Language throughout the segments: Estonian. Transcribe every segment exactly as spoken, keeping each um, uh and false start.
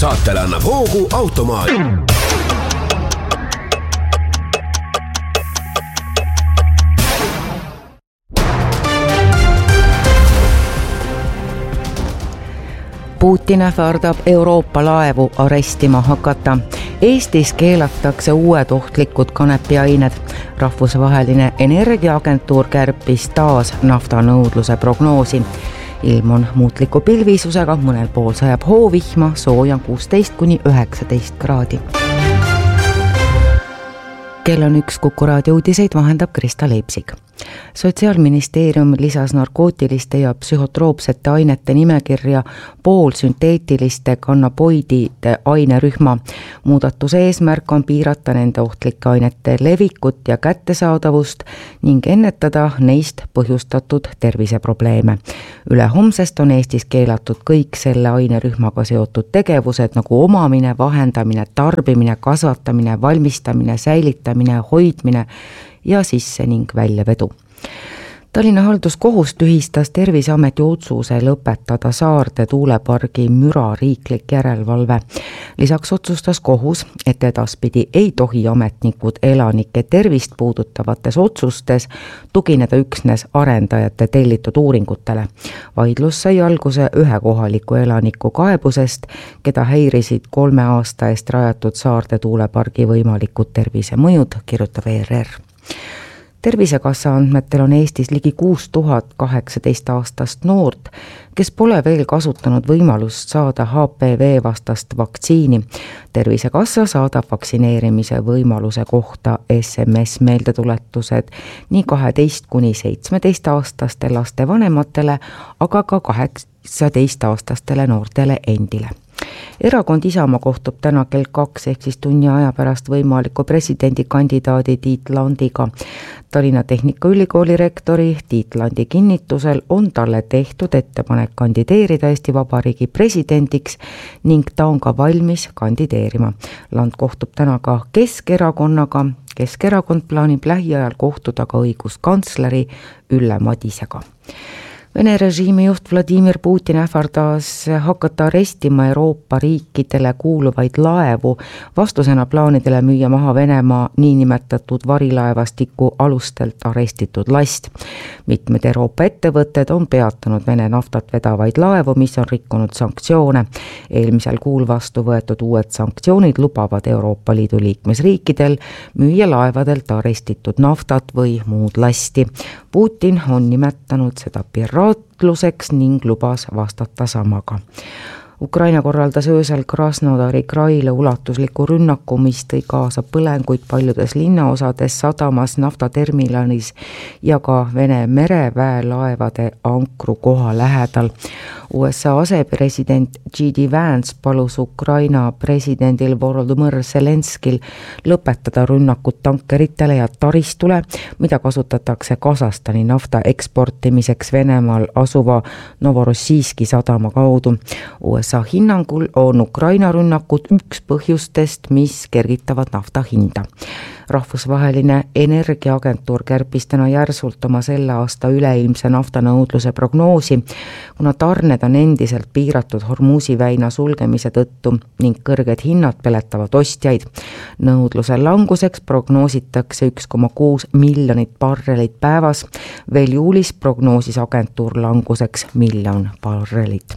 Saatele annab hoogu Automaat. Putin ähvardab Euroopa laevu arestima hakata. Eestis keelatakse uued ohtlikud kanepiained. Rahvusvaheline energiaagentuur kärpis taas naftanõudluse prognoosi. Ilm on muutliku pilvisusega, mõnel pool sajab hoovihma, sooja kuusteist kuni üheksateist kraadi. Kell on üks Kuku raadio uudiseid, vahendab Krista Leipsik. Sotsiaalministeerium lisas narkootiliste ja psühhotroopsete ainete nimekirja poolsünteetiliste kannaboidide ainerühma. Muudatuse eesmärk on piirata nende ohtlike ainete levikut ja kättesaadavust ning ennetada neist põhjustatud terviseprobleeme. Üle homsest on Eestis keelatud kõik selle ainerühmaga seotud tegevused nagu omamine, vahendamine, tarbimine, kasvatamine, valmistamine, säilitamine, hoidmine ja sisse ning väljavedu. Tallinna halduskohus tühistas Terviseameti otsuse lõpetada Saarde tuulepargi müra riiklik järelevalve. Lisaks otsustas kohus, et edaspidi ei tohi ametnikud elanike tervist puudutavates otsustes tugineda üksnes arendajate tellitud uuringutele. Vaidlus sai alguse ühe kohaliku elaniku kaebusest, keda häirisid kolme aasta eest rajatud Saarde tuulepargi võimalikud tervisemõjud, kirjutab E R R. Tervisekassa andmetel on Eestis ligi kuus tuhat kaheksateist aastast noort, kes pole veel kasutanud võimalust saada H P V vastast vaktsiini. Tervisekassa saadab vaktsineerimise võimaluse kohta S M S meeldetuletused nii kaheteist kuni seitsmeteist aastaste laste vanematele, aga ka kaheksateist aastastele noortele endile. Erakond Isamaa kohtub täna kell kaks ehk siis tunni aja pärast võimaliku presidendikandidaadi Tiit Landiga. Tallinna Tehnikaülikooli rektori Tiit Landi kinnitusel on talle tehtud ettepanek kandideerida Eesti Vabariigi presidendiks ning ta on ka valmis kandideerima. Land kohtub täna ka Keskerakonnaga. Keskerakond plaanib lähiajal kohtuda ka õiguskantsleri Ülle Madisega. Vene režiimi juht Vladimir Putin ähvardas hakata arestima Euroopa riikidele kuuluvaid laevu vastusena plaanidele müüa maha Venemaa niinimetatud varilaevastiku alustelt arestitud last. Mitmed Euroopa ettevõtted on peatanud Vene naftat vedavaid laevu, mis on rikkunud sanktsioone. Eelmisel kuul vastu võetud uued sanktsioonid lubavad Euroopa Liidu liikmesriikidel müüa laevadelt arestitud naftat või muud lasti. Putin on nimetanud seda piraatluseks ning lubas vastata samaga. Ukraina korraldas öösel Krasnodari kraile ulatusliku rünnaku, mis tõi kaasa põlenguid paljudes linnaosades, sadamas, naftaterminalis ja ka Vene mereväelaevade ankru koha lähedal. U S A asepresident J D Vance palus Ukraina presidendil Volodymyr Zelenskil lõpetada rünnakut tankeritele ja taristule, mida kasutatakse Kasahstani nafta eksportimiseks Venemaal asuva Novorossijski sadama kaudu. U S A hinnangul on Ukraina rünnakud üks põhjustest, mis kergitavad nafta hinda. Rahvusvaheline energiaagentuur kärpis täna järsult oma selle aasta üleilmse naftanõudluse prognoosi, kuna tarned on endiselt piiratud Hormuzi väina sulgemise tõttu ning kõrged hinnad peletavad ostjaid. Nõudluse languseks prognoositakse üks koma kuus miljonit barrelit päevas, veel juulis prognoosis agentuur languseks miljon barrelit.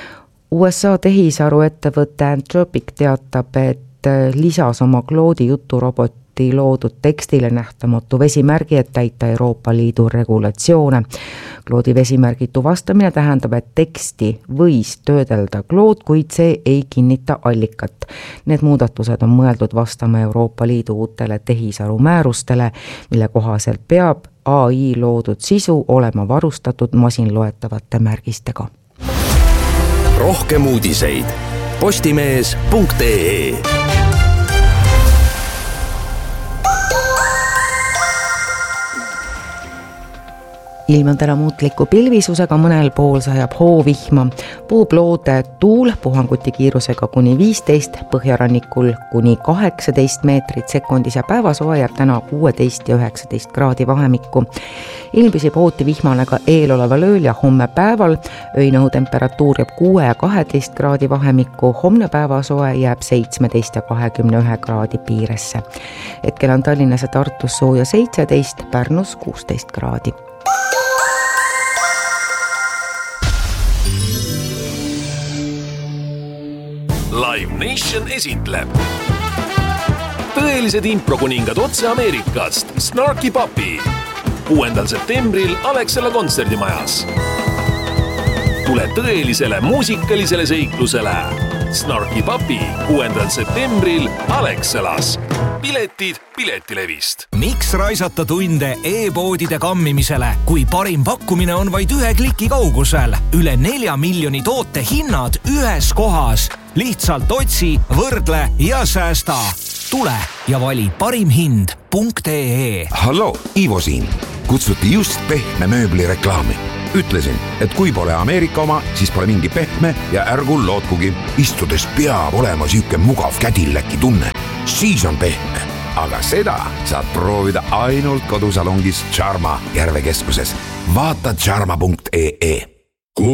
U S A tehisaru ettevõte Anthropic teatab, et lisas oma Claude'i juturoboti loodud tekstile nähtamatu vesimärgi, et täita Euroopa Liidu regulatsioone. Claude'i vesimärgi tuvastamine tähendab, et teksti võis töödelda Claude, kuid see ei kinnita allikat. Need muudatused on mõeldud vastama Euroopa Liidu uutele tehisaru määrustele, mille kohaselt peab A I loodud sisu olema varustatud masinloetavate märgistega. Rohkem uudiseid postimees punkt ee. ilm on täna muutliku pilvisusega, mõnel pool sajab hoovihma, puhub loode tuul puhanguti kiirusega kuni viisteist, põhjarannikul kuni kaheksateist meetrit sekundis ja päevasoe jääb täna kuusteist ja üheksateist kraadi vahemikku. Ilm püsib hooti vihmane ka eeloleval ööl ja homme päeval, öine õhutemperatuur jääb kuue ja kaheteist kraadi vahemikku, homne päevasoe jääb seitsmeteist ja kahekümne ühe kraadi piiresse. Hetkel on Tallinnas ja Tartus sooja seitseteist, Pärnus kuusteist kraadi. Live Nation esitleb tõelised improkuningad otse Ameerikast, Snarky Puppy. kuuendal septembril Alexela kontserdimajas. Tule tõelisele muusikalisele seiklusele. Snarky Puppy kuuendal septembril Alexelas. Piletid Piletilevist. Miks raisata tunde e-poodide kammimisele, kui parim pakkumine on vaid ühe kliki kaugusel? Üle nelja miljoni toote hinnad ühes kohas. Lihtsalt otsi, võrdle ja säästa. Tule ja vali parim hind punkt ee. Hallo, Ivo siin. Kutsuti just pehme mööbli reklaami. Ütlesin, et kui pole Ameerika oma, siis pole mingi pehme ja ärgu lootkugi. Istudes peab olema süüke mugav kädilläki tunne. Siis on pehme. Aga seda saad proovida ainult kodusalongis Charma Järvekeskuses. Vaata charma punkt ee.